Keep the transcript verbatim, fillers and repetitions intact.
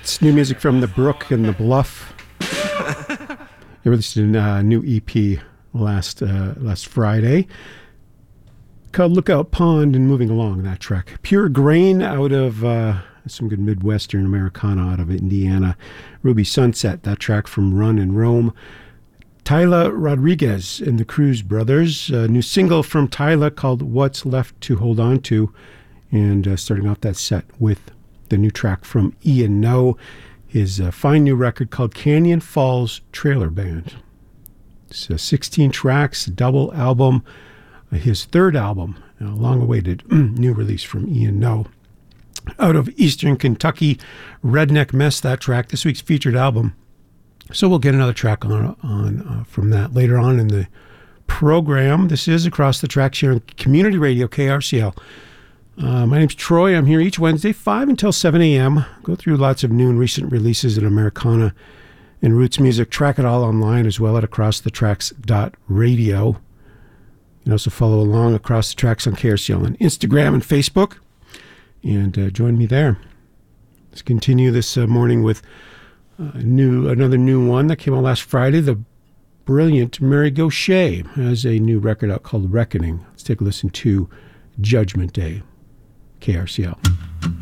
It's new music from The Brook and The Bluff. They released a uh, new E P last uh, last Friday called Lookout Pond, and moving along that track. Pure Grain out of uh, some good Midwestern Americana out of Indiana. Ruby Sunset, that track from Run and Roam. Tyla Rodriguez and the Cruz Brothers, a new single from Tyla called What's Left to Hold On To, and uh, starting off that set with the new track from Ian No, his uh, fine new record called Canyon Falls Trailer Band. It's uh, sixteen tracks, double album, uh, his third album, a long-awaited new release from Ian No. Out of Eastern Kentucky, Redneck Mess, that track, this week's featured album. So we'll get another track on, on uh, from that later on in the program. This is Across the Tracks here on Community Radio, K R C L. Uh, my name's Troy. I'm here each Wednesday, five until seven a.m. Go through lots of new and recent releases in Americana and roots music. Track it all online as well at across the tracks dot radio. You can also follow along Across the Tracks on K R C L on Instagram and Facebook. And uh, join me there. Let's continue this uh, morning with uh, new another new one that came out last Friday. The brilliant Mary Gauthier has a new record out called Reckoning. Let's take a listen to Judgment Day. K R C L.